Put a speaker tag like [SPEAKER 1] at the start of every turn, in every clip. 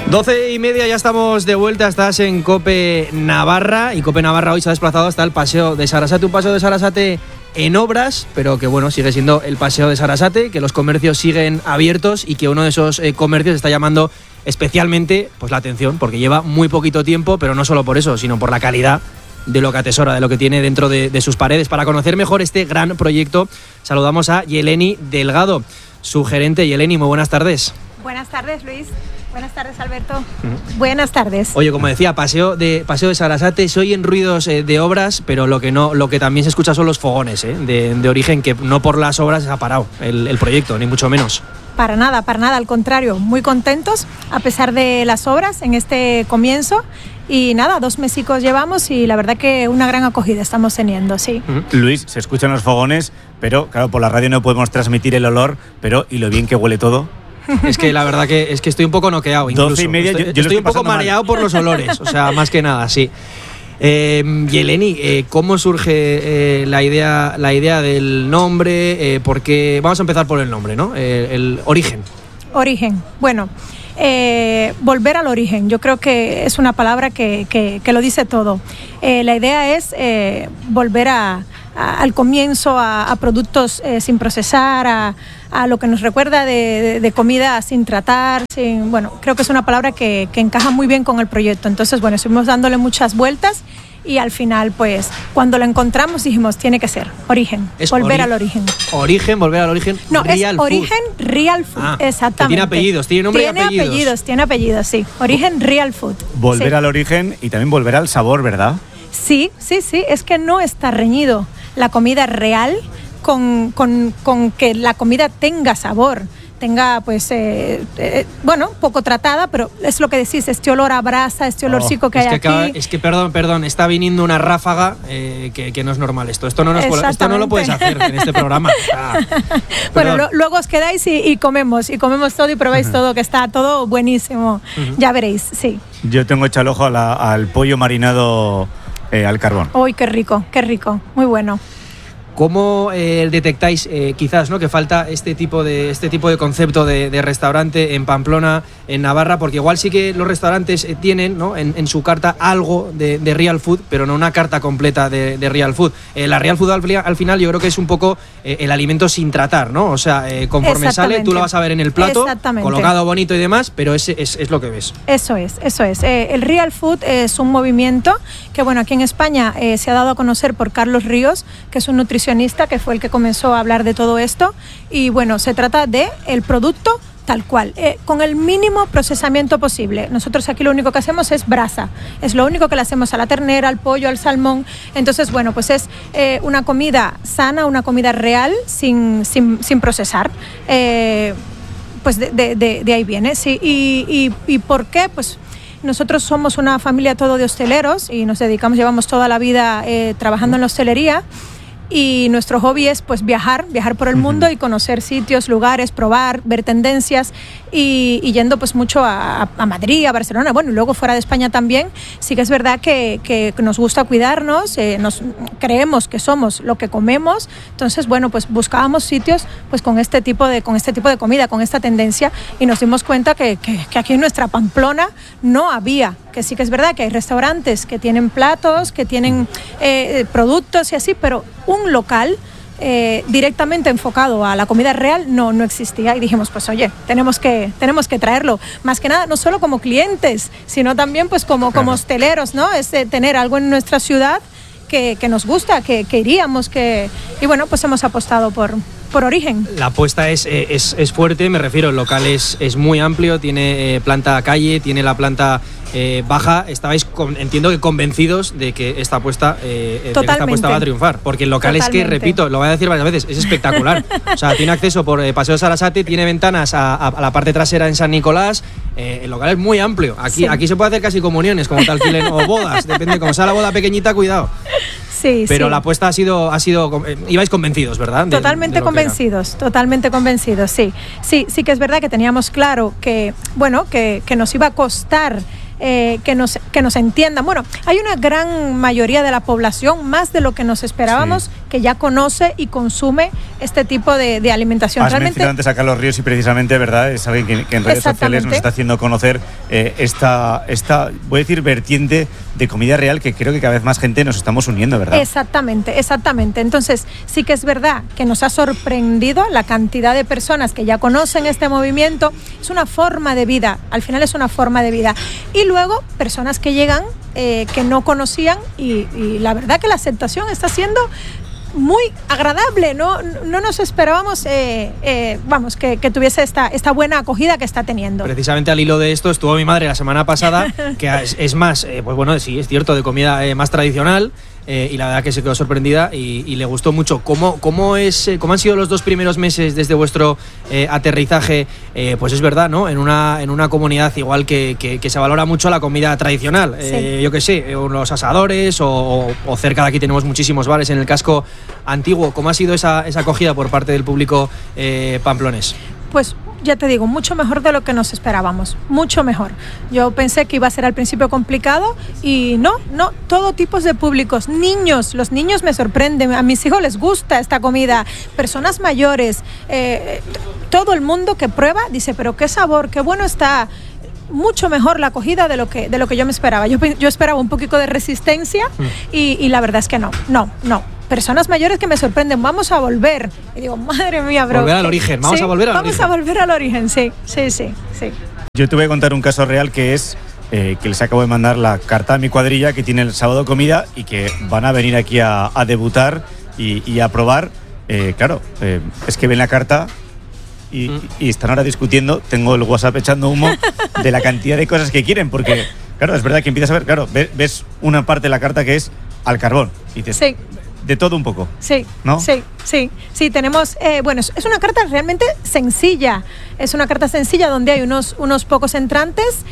[SPEAKER 1] 12:30, ya estamos de vuelta, estás en COPE Navarra, y COPE Navarra hoy se ha desplazado hasta el Paseo de Sarasate, un paseo de Sarasate en obras, pero que bueno, sigue siendo el Paseo de Sarasate, que los comercios siguen abiertos y que uno de esos comercios está llamando especialmente pues la atención, porque lleva muy poquito tiempo, pero no solo por eso, sino por la calidad de lo que atesora, de lo que tiene dentro de sus paredes. Para conocer mejor este gran proyecto, saludamos a Yeleni Delgado, su gerente. Yeleni, muy buenas tardes.
[SPEAKER 2] Buenas tardes, Luis. Buenas tardes, Alberto. Buenas tardes.
[SPEAKER 1] Oye, como decía, paseo de Sarasate, se oyen ruidos de obras, pero lo que también se escucha son los fogones de origen, que no por las obras se ha parado el proyecto, ni mucho menos.
[SPEAKER 2] Para nada, al contrario, muy contentos a pesar de las obras en este comienzo. Y nada, 2 mesicos llevamos y la verdad que una gran acogida estamos teniendo, sí.
[SPEAKER 3] Luis, se escuchan los fogones, pero claro, por la radio no podemos transmitir el olor, pero ¿y lo bien que huele todo?
[SPEAKER 1] Es que la verdad que estoy un poco noqueado incluso.
[SPEAKER 3] 12:30,
[SPEAKER 1] yo estoy un poco mareado por los olores, o sea, más que nada, sí. Yeleni, ¿cómo surge la idea del nombre? Porque vamos a empezar por el nombre, ¿no? El origen.
[SPEAKER 2] Origen, bueno, volver al origen, yo creo que es una palabra que lo dice todo. La idea es volver al comienzo, a productos sin procesar, a lo que nos recuerda de comida sin tratar, bueno, creo que es una palabra que encaja muy bien con el proyecto. Entonces, bueno, estuvimos dándole muchas vueltas y al final, pues, cuando lo encontramos dijimos, tiene que ser origen, volver al origen.
[SPEAKER 1] Origen, volver al origen.
[SPEAKER 2] No,
[SPEAKER 1] Real
[SPEAKER 2] es origen
[SPEAKER 1] food.
[SPEAKER 2] Real Food, exactamente.
[SPEAKER 1] Tiene apellidos, tiene nombre y apellidos.
[SPEAKER 2] Tiene apellidos, sí. Origen Real Food.
[SPEAKER 3] Volver al origen y también volver al sabor, ¿verdad?
[SPEAKER 2] Sí, es que no está reñido la comida real con que la comida tenga sabor, tenga pues, bueno, poco tratada, pero es lo que decís, este olor a brasa, este olorcico que hay aquí.
[SPEAKER 1] Es que, perdón, está viniendo una ráfaga que no es normal esto no lo puedes hacer en este programa.
[SPEAKER 2] Bueno, luego os quedáis y comemos todo y probáis todo, que está todo buenísimo. Ya veréis, sí.
[SPEAKER 3] Yo tengo echado el ojo al pollo marinado al carbón.
[SPEAKER 2] ¡Uy, qué rico! Muy bueno.
[SPEAKER 1] ¿Cómo detectáis quizás, ¿no?, que falta este tipo de concepto de restaurante en Pamplona, en Navarra? Porque igual sí que los restaurantes tienen, ¿no?, en su carta algo de real food, pero no una carta completa de real food. La real food al final yo creo que es un poco el alimento sin tratar, ¿no? O sea, conforme sale tú lo vas a ver en el plato, colocado bonito y demás, pero ese es lo que ves. Eso es.
[SPEAKER 2] El real food es un movimiento que, bueno, aquí en España se ha dado a conocer por Carlos Ríos, que es un nutricionista, que fue el que comenzó a hablar de todo esto. Y bueno, se trata de el producto tal cual, con el mínimo procesamiento posible. Nosotros aquí lo único que hacemos es brasa, es lo único que le hacemos a la ternera, al pollo, al salmón. Entonces, bueno, pues es una comida sana, una comida real, sin procesar. Pues de ahí viene, sí. ¿Y por qué? Pues nosotros somos una familia todo de hosteleros y llevamos toda la vida trabajando en la hostelería. Y nuestro hobby es pues viajar por el mundo y conocer sitios, lugares, probar, ver tendencias y yendo pues mucho a Madrid, a Barcelona, bueno, y luego fuera de España también. Sí que es verdad que nos gusta cuidarnos, creemos que somos lo que comemos. Entonces, bueno, pues buscábamos sitios pues con este tipo de comida, con esta tendencia, y nos dimos cuenta que aquí en nuestra Pamplona no había, que sí que es verdad que hay restaurantes que tienen platos, que tienen productos y así, pero un local directamente enfocado a la comida real no existía. Y dijimos, pues oye, tenemos que traerlo, más que nada no solo como clientes, sino también pues como hosteleros, ¿no? Es tener algo en nuestra ciudad que nos gusta, que iríamos, y bueno, pues hemos apostado por origen.
[SPEAKER 1] La apuesta es fuerte, me refiero, el local es muy amplio, tiene planta calle, tiene la planta baja. Estabais, entiendo que convencidos de que esta apuesta va a triunfar, porque el local es que, repito, lo voy a decir varias veces, es espectacular. O sea, tiene acceso por Paseo Sarasate, tiene ventanas a la parte trasera en San Nicolás. El local es muy amplio. Aquí se puede hacer casi comuniones, como tal, o bodas, depende, como sea la boda pequeñita, cuidado.
[SPEAKER 2] Sí,
[SPEAKER 1] pero la apuesta ha sido ibais convencidos, ¿verdad?
[SPEAKER 2] Totalmente convencidos, sí. Sí que es verdad que teníamos claro que nos iba a costar que nos entiendan. Bueno, hay una gran mayoría de la población, más de lo que nos esperábamos, que ya conoce y consume este tipo de alimentación.
[SPEAKER 3] Has mencionado antes a Carlos Ríos y precisamente, ¿verdad? Es alguien que en redes sociales nos está haciendo conocer esta, voy a decir, vertiente de comida real que creo que cada vez más gente nos estamos uniendo, ¿verdad?
[SPEAKER 2] Exactamente. Entonces, sí que es verdad que nos ha sorprendido la cantidad de personas que ya conocen este movimiento. Es una forma de vida, al final es una forma de vida. Y luego, personas que llegan que no conocían y la verdad que la aceptación está siendo muy agradable, no nos esperábamos que tuviese esta buena acogida que está teniendo.
[SPEAKER 1] Precisamente al hilo de esto estuvo mi madre la semana pasada, que es más, pues bueno, sí, es cierto, de comida más tradicional, y la verdad que se quedó sorprendida y le gustó mucho. ¿Cómo han sido los 2 primeros meses desde vuestro aterrizaje? Pues es verdad, ¿no? En una comunidad igual que se valora mucho la comida tradicional. Sí. Yo qué sé, los asadores o cerca de aquí tenemos muchísimos bares en el casco antiguo. ¿Cómo ha sido esa acogida por parte del público pamplonés?
[SPEAKER 2] Pues ya te digo, mucho mejor de lo que nos esperábamos, mucho mejor. Yo pensé que iba a ser al principio complicado y no, todo tipo de públicos, los niños me sorprenden, a mis hijos les gusta esta comida, personas mayores, todo el mundo que prueba dice, pero qué sabor, qué bueno está. Mucho mejor la acogida de lo que yo me esperaba. Yo esperaba un poquito de resistencia y la verdad es que no. Personas mayores que me sorprenden, vamos a volver. Y digo, madre mía, bro.
[SPEAKER 1] Volver al origen, vamos a volver
[SPEAKER 2] al origen, sí.
[SPEAKER 3] Yo te voy a contar un caso real que es que les acabo de mandar la carta a mi cuadrilla que tiene el sábado comida y que van a venir aquí a debutar y a probar. Claro, es que ven la carta y están ahora discutiendo, tengo el WhatsApp echando humo de la cantidad de cosas que quieren, porque claro, es verdad que empiezas a ver, claro, ves una parte de la carta que es al carbón y dices,
[SPEAKER 2] sí.
[SPEAKER 3] De todo un poco.
[SPEAKER 2] Sí,
[SPEAKER 3] ¿no?
[SPEAKER 2] Sí, tenemos, es una carta realmente sencilla. Es una carta sencilla donde hay unos pocos entrantes,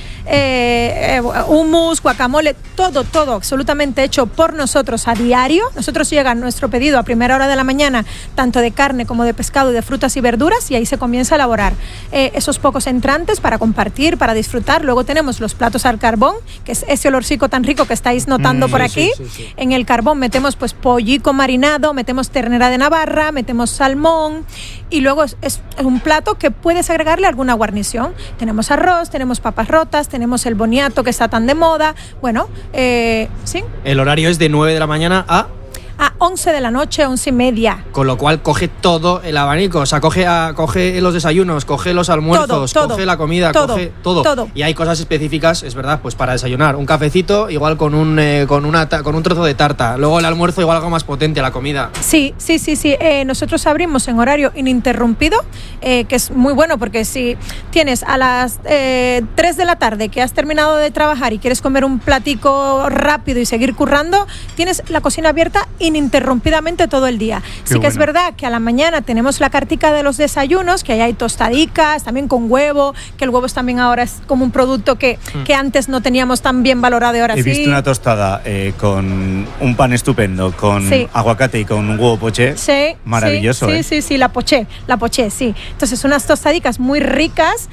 [SPEAKER 2] hummus, guacamole, todo absolutamente hecho por nosotros a diario. Nosotros llega nuestro pedido a primera hora de la mañana, tanto de carne como de pescado y de frutas y verduras, y ahí se comienza a elaborar esos pocos entrantes para compartir, para disfrutar. Luego tenemos los platos al carbón, que es ese olorcico tan rico que estáis notando por aquí. Sí. En el carbón metemos pues pollico marinado, metemos ternera de Navarra, metemos salmón, y luego es un plato que puedes agregarle alguna guarnición. Tenemos arroz, tenemos papas rotas, tenemos el boniato que está tan de moda. Bueno, sí.
[SPEAKER 1] El horario es de 9 de la mañana a
[SPEAKER 2] 11 de la noche, 11:30.
[SPEAKER 1] Con lo cual coge todo el abanico, o sea, coge los desayunos, coge los almuerzos, coge la comida, coge todo. Y hay cosas específicas, es verdad, pues para desayunar, un cafecito igual con un trozo de tarta, luego el almuerzo igual algo más potente, la comida.
[SPEAKER 2] Sí. Nosotros abrimos en horario ininterrumpido, que es muy bueno porque si tienes a las 3 de la tarde que has terminado de trabajar y quieres comer un platico rápido y seguir currando, tienes la cocina abierta ininterrumpidamente todo el día. Sí que es verdad que a la mañana tenemos la cartica de los desayunos, que ahí hay tostadicas, también con huevo, que el huevo es también ahora es como un producto que antes no teníamos tan bien valorado y ahora sí.
[SPEAKER 3] He visto una tostada con un pan estupendo, con aguacate y con un huevo poché.
[SPEAKER 2] Sí.
[SPEAKER 3] Maravilloso.
[SPEAKER 2] Sí, la poché, sí. Entonces unas tostadicas muy ricas.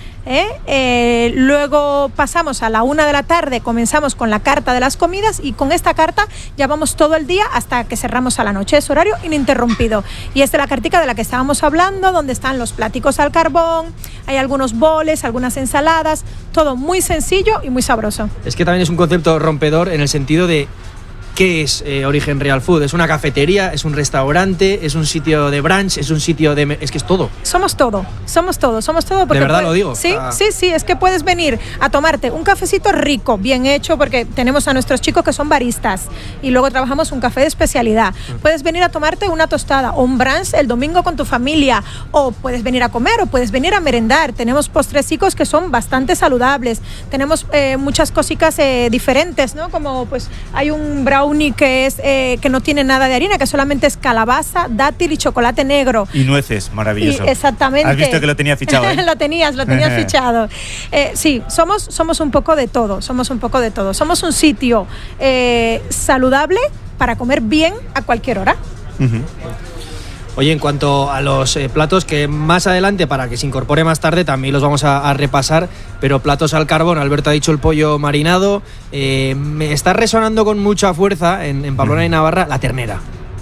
[SPEAKER 2] Luego pasamos a la 1 de la tarde, comenzamos con la carta de las comidas y con esta carta ya vamos todo el día hasta que cerramos a la noche. Es horario ininterrumpido. Y esta es la cartica de la que estábamos hablando, donde están los pláticos al carbón, hay algunos boles, algunas ensaladas, todo muy sencillo y muy sabroso.
[SPEAKER 1] Es que también es un concepto rompedor en el sentido de ¿qué es Origen Real Food? ¿Es una cafetería? ¿Es un restaurante? ¿Es un sitio de brunch? ¿Es un sitio de...? Es que es todo.
[SPEAKER 2] Somos todo. Porque
[SPEAKER 1] ¿de verdad lo digo?
[SPEAKER 2] Sí, es que puedes venir a tomarte un cafecito rico, bien hecho, porque tenemos a nuestros chicos que son baristas y luego trabajamos un café de especialidad. Puedes venir a tomarte una tostada o un brunch el domingo con tu familia, o puedes venir a comer o puedes venir a merendar. Tenemos postrecicos que son bastante saludables. Tenemos muchas cositas diferentes, ¿no? Como pues hay un brownie que no tiene nada de harina, que solamente es calabaza, dátil y chocolate negro.
[SPEAKER 3] Y nueces, maravilloso.
[SPEAKER 2] Exactamente.
[SPEAKER 3] Has visto que lo tenía fichado, ¿eh?
[SPEAKER 2] Lo tenías fichado. Sí, somos un poco de todo. Somos un sitio saludable para comer bien a cualquier hora.
[SPEAKER 3] Uh-huh.
[SPEAKER 1] Oye, en cuanto a los platos, que más adelante, para que se incorpore más tarde, también los vamos a repasar, pero platos al carbón, Alberto ha dicho el pollo marinado, me está resonando con mucha fuerza en Pamplona y Navarra la ternera.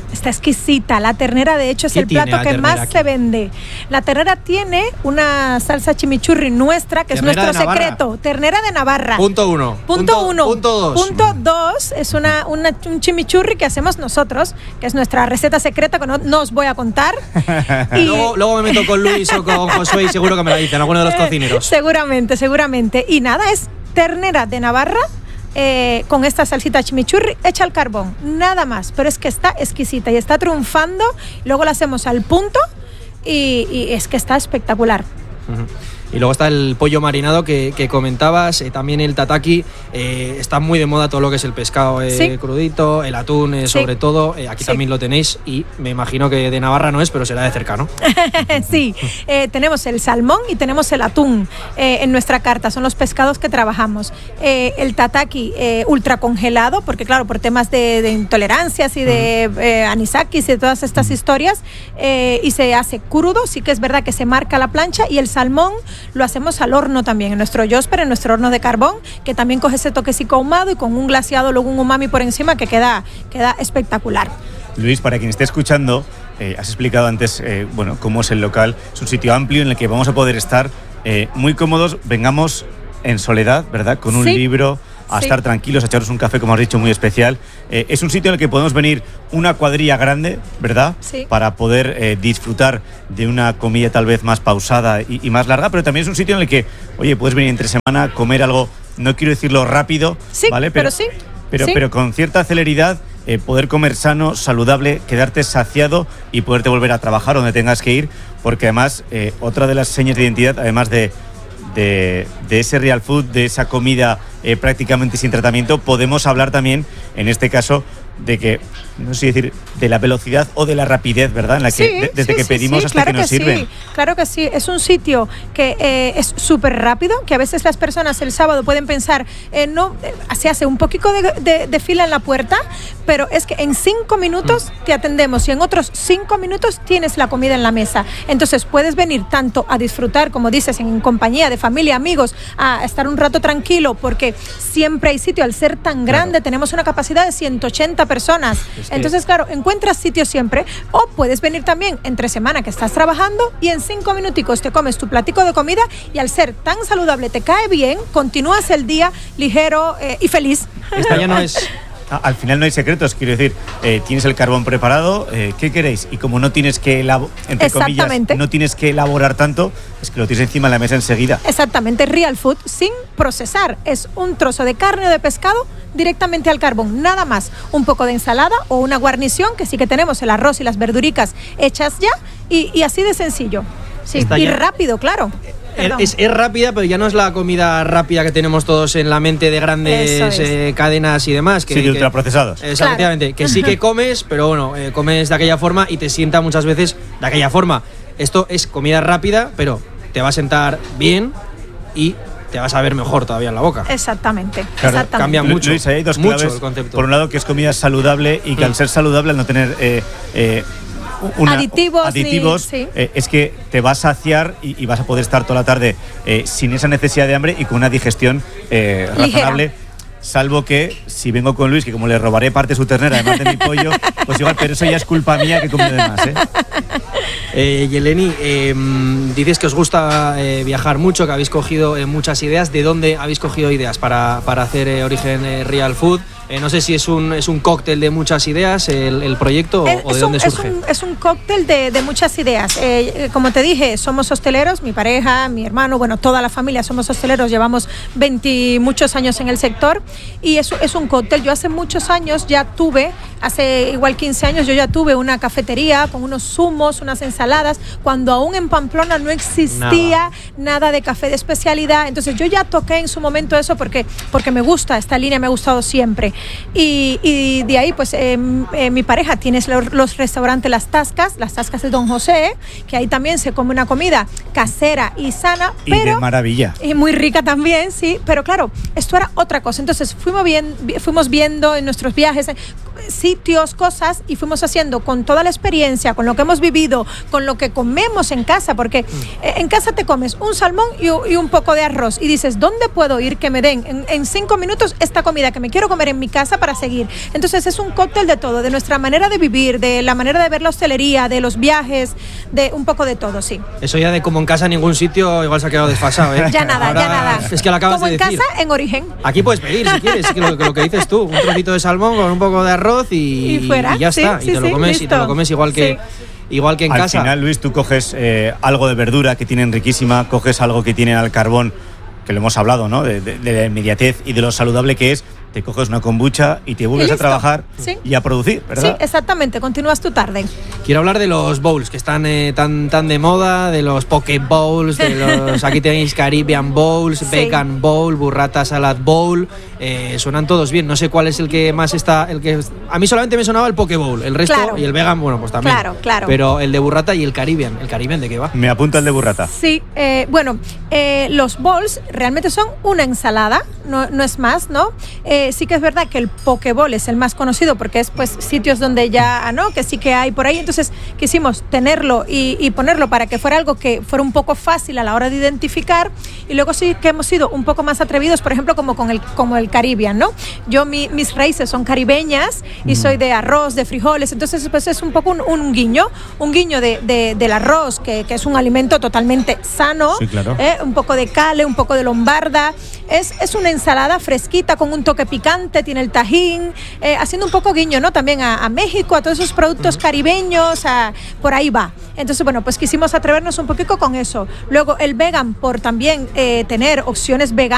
[SPEAKER 2] Está exquisita. La ternera, de hecho, es
[SPEAKER 1] ¿Qué
[SPEAKER 2] el
[SPEAKER 1] tiene
[SPEAKER 2] plato
[SPEAKER 1] la
[SPEAKER 2] que
[SPEAKER 1] ternera
[SPEAKER 2] más
[SPEAKER 1] aquí?
[SPEAKER 2] se vende. La ternera tiene una salsa chimichurri nuestra, que
[SPEAKER 1] Ternera
[SPEAKER 2] es nuestro
[SPEAKER 1] de Navarra.
[SPEAKER 2] secreto. Ternera de Navarra.
[SPEAKER 1] Punto 1.
[SPEAKER 2] Punto 1.
[SPEAKER 1] Punto 2.
[SPEAKER 2] Punto 2 es un chimichurri que hacemos nosotros, que es nuestra receta secreta, que no os voy a contar. Y
[SPEAKER 1] Luego me meto con Luis o con Josué y seguro que me la dicen alguno de los cocineros.
[SPEAKER 2] Seguramente. Y nada, es ternera de Navarra. Con esta salsita chimichurri hecha al carbón, nada más, pero es que está exquisita y está triunfando. Luego la hacemos al punto y es que está espectacular.
[SPEAKER 1] Uh-huh. Y luego está el pollo marinado que comentabas, también el tataki. Está muy de moda todo lo que es el pescado
[SPEAKER 2] Sí.
[SPEAKER 1] crudito, el atún
[SPEAKER 2] Sí.
[SPEAKER 1] sobre todo. Aquí
[SPEAKER 2] Sí.
[SPEAKER 1] también lo tenéis y me imagino que de Navarra no es, pero será de cerca, ¿no?
[SPEAKER 2] Sí, tenemos el salmón y tenemos el atún en nuestra carta, son los pescados que trabajamos. El tataki ultra congelado, porque claro, por temas de intolerancias y de anisakis y de todas estas historias, y se hace crudo, sí que es verdad que se marca la plancha, y el salmón lo hacemos al horno también, en nuestro Josper, en nuestro horno de carbón, que también coge ese toquecito ahumado y con un glaseado, luego un umami por encima que queda espectacular.
[SPEAKER 3] Luis, para quien esté escuchando, has explicado antes cómo es el local. Es un sitio amplio en el que vamos a poder estar muy cómodos, vengamos en soledad, ¿verdad? Con un
[SPEAKER 2] Sí.
[SPEAKER 3] libro, a estar tranquilos, a echaros un café, como has dicho, muy especial. Es un sitio en el que podemos venir una cuadrilla grande, ¿verdad?
[SPEAKER 2] Sí.
[SPEAKER 3] Para poder disfrutar de una comida tal vez más pausada y más larga, pero también es un sitio en el que, oye, puedes venir entre semana, comer algo, no quiero decirlo rápido,
[SPEAKER 2] Sí,
[SPEAKER 3] ¿vale?
[SPEAKER 2] pero sí.
[SPEAKER 3] Pero con cierta celeridad, poder comer sano, saludable, quedarte saciado y poderte volver a trabajar donde tengas que ir, porque además otra de las señas de identidad, además de ese real food, de esa comida prácticamente sin tratamiento, podemos hablar también, en este caso, de que, no sé si decir, de la velocidad o de la rapidez, ¿verdad? En la que desde que pedimos hasta
[SPEAKER 2] claro
[SPEAKER 3] que nos sirven.
[SPEAKER 2] Sí, claro que sí. Es un sitio que es súper rápido, que a veces las personas el sábado pueden pensar, se hace un poquito de fila en la puerta, pero es que en 5 minutos te atendemos y en otros 5 minutos tienes la comida en la mesa. Entonces puedes venir tanto a disfrutar, como dices, en compañía de familia, amigos, a estar un rato tranquilo, porque siempre hay sitio. Al ser tan grande, tenemos una capacidad de 180 personas. Entonces, claro, encuentras sitio siempre. O puedes venir también entre semana que estás trabajando y en 5 minuticos te comes tu platico de comida y al ser tan saludable te cae bien, continúas el día ligero y feliz.
[SPEAKER 1] Esta ya no es...
[SPEAKER 3] Al final no hay secretos, quiero decir, tienes el carbón preparado, ¿qué queréis? Y como no tienes que entre comillas, no tienes que elaborar tanto, es que lo tienes encima de la mesa enseguida.
[SPEAKER 2] Exactamente, real food sin procesar. Es un trozo de carne o de pescado directamente al carbón, nada más. Un poco de ensalada o una guarnición, que sí que tenemos el arroz y las verduricas hechas ya, y así de sencillo. Sí, y
[SPEAKER 1] ya...
[SPEAKER 2] rápido, claro.
[SPEAKER 1] Es rápida, pero ya no es la comida rápida que tenemos todos en la mente de grandes cadenas y demás.
[SPEAKER 3] De ultraprocesados.
[SPEAKER 1] Efectivamente, que sí que comes, pero bueno, comes de aquella forma y te sienta muchas veces de aquella forma. Esto es comida rápida, pero te va a sentar bien y te vas a ver mejor todavía en la boca.
[SPEAKER 2] Exactamente.
[SPEAKER 3] Claro,
[SPEAKER 2] exactamente.
[SPEAKER 1] Cambia mucho.
[SPEAKER 3] Luis, ahí hay dos
[SPEAKER 1] mucho
[SPEAKER 3] claves.
[SPEAKER 1] El concepto.
[SPEAKER 3] Por un lado, que es comida saludable y que al ser saludable, al no tener aditivos
[SPEAKER 2] sí.
[SPEAKER 3] Es que te vas a saciar y vas a poder estar toda la tarde sin esa necesidad de hambre y con una digestión razonable. Salvo que si vengo con Luis, que como le robaré parte de su ternera, además de mi pollo, pues igual, pero eso ya es culpa mía que he comido de más,
[SPEAKER 1] Yeleni, dices que os gusta viajar mucho, que habéis cogido muchas ideas. ¿De dónde habéis cogido ideas para hacer Origen Real Food? No sé si es un cóctel de muchas ideas el proyecto o de dónde surge.
[SPEAKER 2] Es un cóctel de muchas ideas. Como te dije, somos hosteleros, mi pareja, mi hermano, bueno, toda la familia somos hosteleros, llevamos 20 muchos años en el sector y eso es un cóctel. Yo hace muchos años hace igual 15 años, yo ya tuve una cafetería con unos zumos, unas ensaladas, cuando aún en Pamplona no existía nada de café de especialidad. Entonces yo ya toqué en su momento eso porque me gusta, esta línea me ha gustado siempre. Y de ahí, pues, mi pareja tiene los restaurantes Las Tascas de Don José, que ahí también se come una comida casera y sana,
[SPEAKER 3] pero... Y de maravilla.
[SPEAKER 2] Y muy rica también, sí, pero claro, esto era otra cosa. Entonces fuimos viendo en nuestros viajes sitios, cosas, y fuimos haciendo con toda la experiencia, con lo que hemos vivido, con lo que comemos en casa, porque en casa te comes un salmón y un poco de arroz y dices, ¿dónde puedo ir que me den en 5 minutos esta comida que me quiero comer en mi casa para seguir? Entonces es un cóctel de todo, de nuestra manera de vivir, de la manera de ver la hostelería, de los viajes, de un poco de todo, sí.
[SPEAKER 1] Eso ya de como en casa en ningún sitio igual se ha quedado desfasado, ¿eh?
[SPEAKER 2] Ya nada,
[SPEAKER 1] Ahora,
[SPEAKER 2] ya nada.
[SPEAKER 1] Es que lo acabas
[SPEAKER 2] como
[SPEAKER 1] de decir.
[SPEAKER 2] Como en casa, en origen.
[SPEAKER 1] Aquí puedes pedir si quieres, que lo que dices tú, un trocito de salmón con un poco de arroz y
[SPEAKER 2] fuera.
[SPEAKER 1] Y ya está,
[SPEAKER 2] Sí,
[SPEAKER 1] y te lo comes,
[SPEAKER 2] listo.
[SPEAKER 1] y te lo comes igual que en
[SPEAKER 3] Al
[SPEAKER 1] casa.
[SPEAKER 3] Al final, Luis, tú coges algo de verdura que tienen riquísima, coges algo que tienen al carbón, que lo hemos hablado, ¿no? De la inmediatez y de lo saludable que es. Te coges una kombucha y te vuelves a trabajar y a producir, ¿verdad?
[SPEAKER 2] Sí, exactamente, continúas tu tarde.
[SPEAKER 1] Quiero hablar de los bowls que están tan de moda, de los poke bowls, de los aquí tenéis Caribbean bowls, vegan bowl, burrata salad bowl, suenan todos bien. No sé cuál es el que más está, a mí solamente me sonaba el poke bowl, el resto y el vegan, bueno, pues también.
[SPEAKER 2] Claro.
[SPEAKER 1] Pero el de burrata y el Caribbean ¿de qué va?
[SPEAKER 3] Me apunta el de burrata.
[SPEAKER 2] Sí, los bowls realmente son una ensalada, no es más, ¿no? Sí que es verdad que el poke bowl es el más conocido porque es pues sitios donde ya, ¿no? Que sí que hay por ahí, entonces quisimos tenerlo y ponerlo para que fuera algo que fuera un poco fácil a la hora de identificar, y luego sí que hemos sido un poco más atrevidos, por ejemplo, como el Caribbean, ¿no? Yo mis raíces son caribeñas y soy de arroz, de frijoles, entonces pues es un poco un guiño del arroz, que es un alimento totalmente sano,
[SPEAKER 3] sí, claro.
[SPEAKER 2] Un poco de cale, un poco de lombarda, es una ensalada fresquita con un toque picante, tiene el tajín, haciendo un poco guiño, ¿no? También a México, a todos esos productos caribeños, por ahí va. Entonces, bueno, pues quisimos atrevernos un poquito con eso. Luego el vegan, por también tener opciones veganas